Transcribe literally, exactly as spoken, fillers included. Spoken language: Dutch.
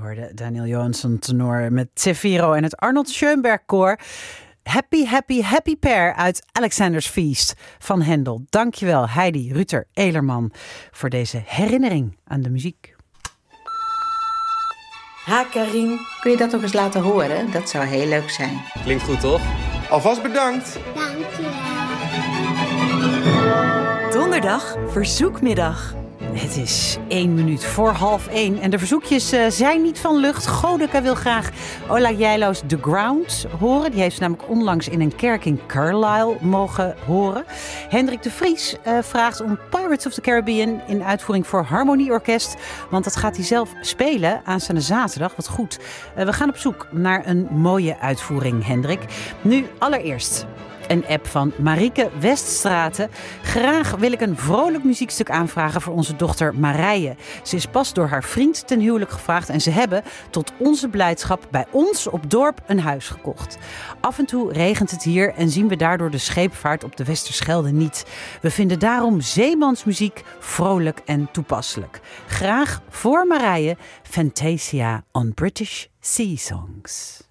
hoorde Daniel Johansson tenor met Zefiro en het Arnold Schoenberg koor. Happy, happy, happy pair uit Alexander's Feast van Händel. Dankjewel Heidi Ruter Elerman voor deze herinnering aan de muziek. Ha Karin, kun je dat nog eens laten horen? Dat zou heel leuk zijn. Klinkt goed, toch? Alvast bedankt. Dankjewel. Donderdag verzoekmiddag. Het is één minuut voor half één en de verzoekjes uh, zijn niet van lucht. Godeke wil graag Ola Jijlo's The Ground horen. Die heeft ze namelijk onlangs in een kerk in Carlisle mogen horen. Hendrik de Vries uh, vraagt om Pirates of the Caribbean in uitvoering voor Harmonieorkest. Want dat gaat hij zelf spelen aanstaande zaterdag. Wat goed. Uh, we gaan op zoek naar een mooie uitvoering, Hendrik. Nu allereerst een app van Marieke Weststraten. Graag wil ik een vrolijk muziekstuk aanvragen voor onze dochter Marije. Ze is pas door haar vriend ten huwelijk gevraagd en ze hebben tot onze blijdschap bij ons op dorp een huis gekocht. Af en toe regent het hier en zien we daardoor de scheepvaart op de Westerschelde niet. We vinden daarom zeemansmuziek vrolijk en toepasselijk. Graag voor Marije Fantasia on British Sea Songs.